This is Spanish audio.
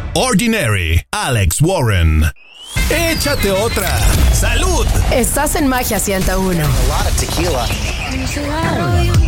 Ordinary, Alex Warren. Échate otra. ¡Salud! Estás en Magia 101. A lot of tequila.